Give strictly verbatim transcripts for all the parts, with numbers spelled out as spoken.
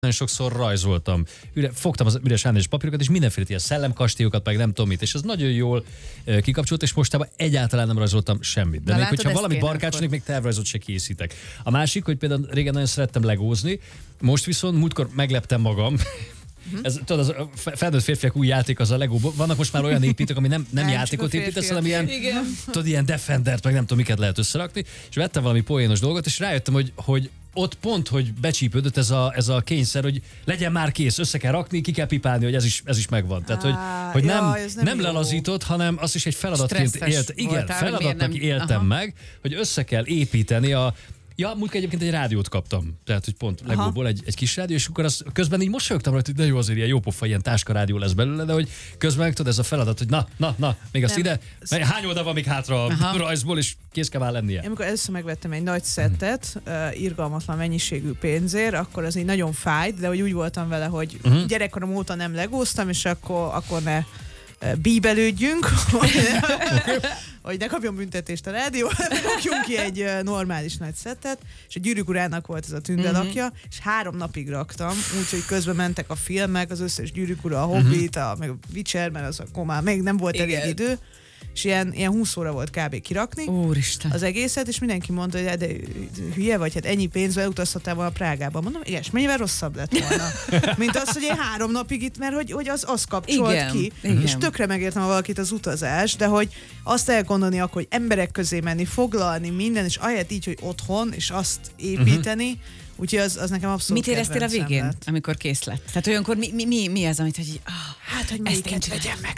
nagyon sokszor rajzoltam. Üre, fogtam az üres á négyes papírokat, és mindenféle ilyen szellemkastélyokat, meg nem tudom mit, és ez nagyon jól uh, kikapcsolt, és mostában egyáltalán nem rajzoltam semmit. De Na, még látod, hogyha valami barkácsonik, még tervrajzot se készítek. A másik, hogy például régen nagyon szerettem legózni, most viszont múltkor megleptem magam. Ez, tudod, az a felnőtt férfiak új játék az a Legóból. Vannak most már olyan építők, ami nem, nem, nem játékot építesz, hanem ilyen, tudod, ilyen Defendert, meg nem tudom, miket lehet összerakni. És vettem valami poénos dolgot, és rájöttem, hogy, hogy ott pont, hogy becsípődött ez a, ez a kényszer, hogy legyen már kész, össze kell rakni, ki kell pipálni, hogy ez is, ez is megvan. Tehát, hogy, hogy nem, ja, nem, nem lelazított, hanem azt is egy feladatként élt, igen, voltál, feladatnak éltem aha. meg, hogy össze kell építeni a Ja, múltkor egyébként egy rádiót kaptam, tehát hogy pont Legóból egy, egy kis rádió, és akkor az, közben így mosolyogtam rajta, hogy de jó, azért ilyen jópofa, ilyen táskarádió lesz belőle, de hogy közben meg tudod, ez a feladat, hogy na, na, na, még azt ide, mert hány oldal van még hátra a rajzból, és kész kell már lennie. Én amikor először megvettem egy nagy szettet, hmm. uh, irgalmatlan mennyiségű pénzért, akkor az így nagyon fájt, de hogy úgy voltam vele, hogy uh-huh. gyerekkorom óta nem legóztam, és akkor, akkor ne uh, bíbelődjünk, hogy, hogy ne kapjon büntetést a rádió, rakjunk ki egy uh, normális nagy szettet, és a Gyűrűk urának volt ez a tündelakja, uh-huh. és három napig raktam, úgyhogy közben mentek a filmek, az összes Gyűrűk ura, a Hobbit, a, meg a Witcher, mert az akkor már még nem volt elég idő, és ilyen, ilyen húsz óra volt kb. Kirakni Úristen. az egészet, és mindenki mondta, hogy de hülye vagy, hát ennyi pénzvel utazhattál volna Prágába. Mondom, igen, és mennyivel rosszabb lett volna, mint az, hogy én három napig itt, mert hogy, hogy az, az kapcsolt igen, ki. Igen. És tökre megértem, ha valakit az utazás, de hogy azt el gondolni akkor, hogy emberek közé menni, foglalni minden, és ahelyett így, hogy otthon, és azt építeni, uh-huh. úgyhogy az, az nekem abszolút mit éreztél a végén, lett. amikor kész lett? Tehát olyankor mi, mi, mi, mi az, amit hogy oh, hát, hogy melyiket vegyem meg.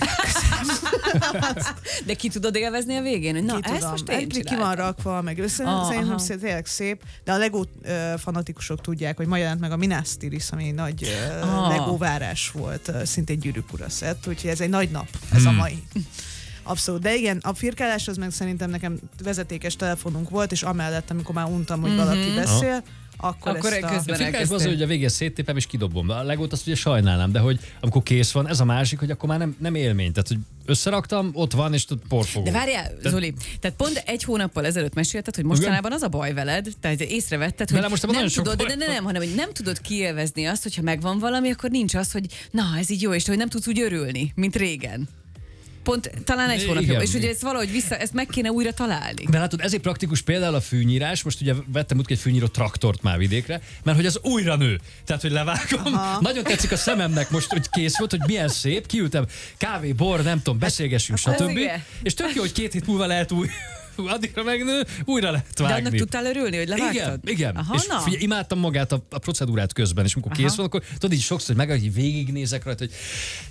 De ki tudod élvezni a végén? Hogy na, ki ezt tudom. most én ki van rakva, meg össze, oh, szerintem szép, tényleg szép, de a Lego uh, fanatikusok tudják, hogy ma jelent meg a Minas Tirith, ami nagy uh, oh. Lego várás volt, uh, szintén Gyűrűk ura szett, úgyhogy ez egy nagy nap, ez hmm. a mai. Abszolút, de igen, a firkálás az meg szerintem nekem vezetékes telefonunk volt, és amellett, amikor már untam, hogy mm-hmm. valaki beszél, akkor, akkor ezt a... közben a firkálásban az, hogy a végén széttépem és kidobom. A Legót azt ugye sajnálnám, de hogy amikor kész van, ez a másik, hogy akkor már nem, nem élmény. Tehát, hogy összeraktam, ott van, és porfogó. De várjál, Te... Zoli, tehát pont egy hónappal ezelőtt mesélted, hogy mostanában az a baj veled, tehát észrevetted, hogy most nem tudod, de, de nem, hanem hogy nem tudod kiélvezni azt, hogyha megvan valami, akkor nincs az, hogy na, ez így jó, és hogy nem tudsz úgy örülni, mint régen. Pont talán egy hónapja, és ugye ezt valahogy vissza, ezt meg kéne újra találni. De látod, ezért praktikus például a fűnyírás, most ugye vettem úgy egy fűnyíró traktort már vidékre, mert hogy az újra nő. Tehát, hogy levágom. Aha. Nagyon tetszik a szememnek most, hogy kész volt, hogy milyen szép, kiültem kávé, bor, nem tudom, beszélgessünk, stb. És tök jó, hogy két hét múlva lehet új. Addigra megnő, újra lehet vágni. De annak tudtál örülni, hogy levágtad? Igen, igen. Aha, és figyelj, imádtam magát a, a procedúrát közben, és amikor aha. kész van, akkor tudod, így sokszor, hogy meg, hogy végignézek rajta, hogy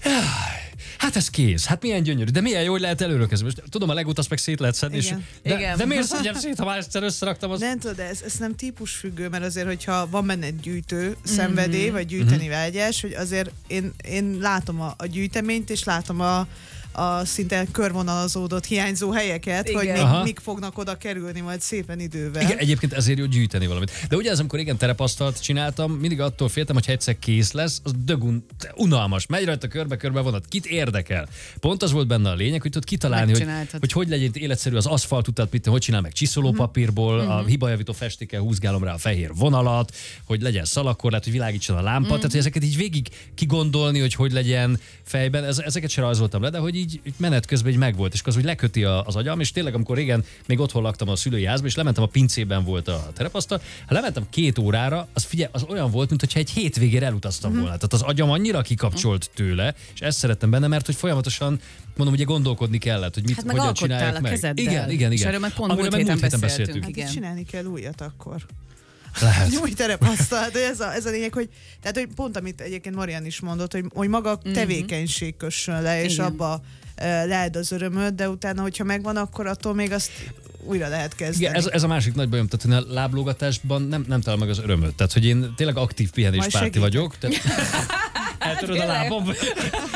hát ez kész, hát milyen gyönyörű, de milyen jó, hogy lehet előrökezni. Most tudom, a Legót azt meg szét lehet szedni, és de, igen. de miért szedjem szét, ha már egyszer összeraktam azt? Nem tudod, ez, ez nem típusfüggő, mert azért, hogyha van benne egy gyűjtő szenvedély, mm-hmm. vagy gyűjteni mm-hmm. vágyás, hogy azért én, én látom a, a gyűjteményt, és látom a a szinte körvonalazódott hiányzó helyeket, igen. hogy még, mik fognak oda kerülni majd szépen idővel. Igen, egyébként ezért jó gyűjteni valamit. De ugye az, amikor igen terepasztalt csináltam, mindig attól féltem, hogy egyszer kész lesz, az dögun, unalmas. Megy rajta körbe-körbe vonat, kit érdekel. Pont az volt benne a lényeg, hogy tudod kitalálni, hogy, hogy hogy legyen életszerű az aszfaltutat, mit, hogy csinál meg csiszolópapírból, mm-hmm. a hibajavító festékkel húzgálom rá a fehér vonalat, hogy legyen szalagkorlát, hogy világítson a lámpa, mm-hmm. tehát hogy ezeket így végig kigondolni, hogy hogy legyen fejben. Ez, ezeket sem rajzoltam le, de hogy így menet közben így megvolt, és az úgy leköti az agyam, és tényleg, amikor régen még otthon laktam a szülői házban, és lementem a pincében volt a terepasztal, ha lementem két órára, az figyelj, az olyan volt, mintha egy hétvégére elutaztam mm-hmm. volna. Tehát az agyam annyira kikapcsolt tőle, és ezt szerettem benne, mert hogy folyamatosan, mondom, ugye gondolkodni kellett, hogy mit, hát hogyan csinálják meg. Kezeddel. Igen, igen, igen. És erről meg pont múlt héten beszéltünk. beszéltünk. Hát igen. Csinálni kell újat akkor. Lehet. Új terepasztal, de ez a, ez a lényeg, hogy, tehát, hogy pont amit egyébként Marian is mondott, hogy, hogy maga a tevékenység kössön le, és igen. abba uh, lehet az örömöd, de utána, hogyha megvan, akkor attól még azt újra lehet kezdeni. Igen, ez, ez a másik nagy bajom, tehát a láblógatásban nem, nem talál meg az örömöt. Tehát, hogy én tényleg aktív pihenéspárti vagyok. Tehát eltöröd a lábam.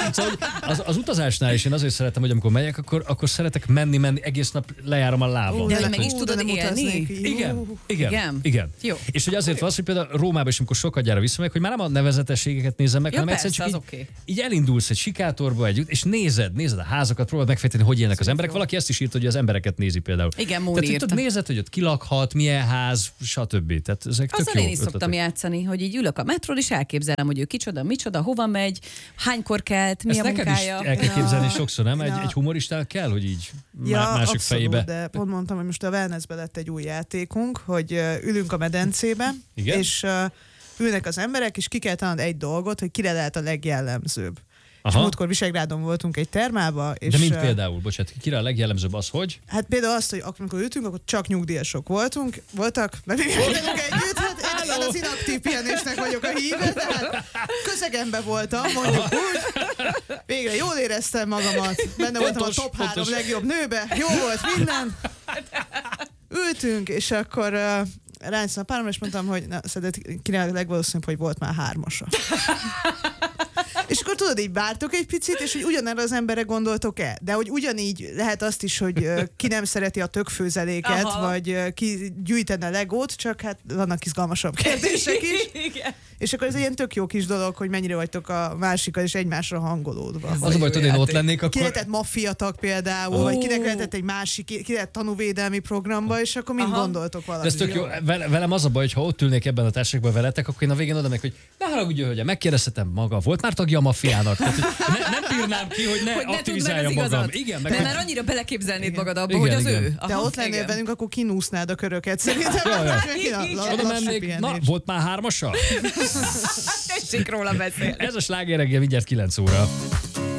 Szóval az, az utazásnál is én azért szeretem, hogy amikor megyek, akkor, akkor szeretek menni, menni, egész nap lejárom a lábam. De hogy meg is tudod élni? Igen, igen, igen. igen. Jó. És hogy azért van az, hogy például Rómába is, amikor sokadjára visszamegyek, hogy már nem a nevezetességeket nézem meg, ja, hanem persze, egyszerűen csak az így, okay. így elindulsz egy sikátorba együtt, és nézed, nézed a házakat, próbáld megfejteni, hogy élnek az emberek. Valaki ezt is írt, hogy az embereket nézi például. Igen, Móni írta. Tehát nézed, hogy ott kilakhat, milyen ház, stb. Tehát ezek tök Azzal jó én is szoktam játszani, hogy így ülök a metrón, és elképzelem, hogy ő kicsoda, micsoda, hova megy, hánykor kelt, mi ezt a neked munkája. is el kell képzelni Ja. sokszor, nem? Egy, Ja. egy humoristán kell, hogy így Ja, mások abszolút, fejébe. de pont mondtam, hogy most a wellnessbe lett egy új játékunk, hogy uh, ülünk a medencébe, Igen? és uh, ülnek az emberek, és ki kell találnod egy dolgot, hogy kire lehet a legjellemzőbb. És Aha. múltkor Visegrádon voltunk egy termába, és... De mint uh, például, bocsánat, kire a legjellemzőbb az, hogy? Hát például azt, hogy amikor ültünk, akkor csak nyugdíjasok voltunk, voltak, mert mi voltunk együtt, hát én, én az inaktív pihenésnek vagyok a híve, tehát közegembe voltam, mondjuk úgy, végre jól éreztem magamat, benne voltam Pontos, a top három pontos. legjobb nőbe, jó volt minden, ültünk, és akkor uh, rányszom a páromra, és mondtam, hogy na, szerinted kinek a legvalószínűbb, hogy volt már hármasa. És akkor tudod, így vártok egy picit, és hogy ugyanerre az emberre gondoltok-e? De hogy ugyanígy lehet azt is, hogy ö, ki nem szereti a tökfőzeléket, Aha. vagy ö, ki gyűjtene legót, csak hát vannak izgalmasabb kérdések is. Igen. És akkor ez egy ilyen tök jó kis dolog, hogy mennyire vagytok a másikkal, és egymásra hangolódva. Az a baj, tudod, én ott lennék, Ki akkor... lehetett maffiatag például, Ó. vagy kinek lehetett egy másik, ki lehet tanúvédelmi programba, és akkor mind Aha. gondoltok De valamit. ez tök jó. Vele- Velem az a baj, hogy ha ott ülnék ebben a társaságban veletek, akkor én a végén oda meg, hogy ne haragudjon, hogy megkérdezhetem maga, volt már tagja a maffiának? Tehát, hogy ne, nem bírnám ki, hogy ne Hogy ne tudd meg aktivizálja az magam. igazat. Igen, meg De hogy... már annyira beleképzelnéd Igen. magad abba, Igen, hogy az igen. ő. De Aha, ott lennél igen. velünk, akkor kinúsznád a köröket szerintem. Ja, ja. Ki- la- Oda lassú mennék, na, pihenés. volt már hármasa? Tessék róla beszélni. Ez a sláger reggel, mindjárt kilenc óra.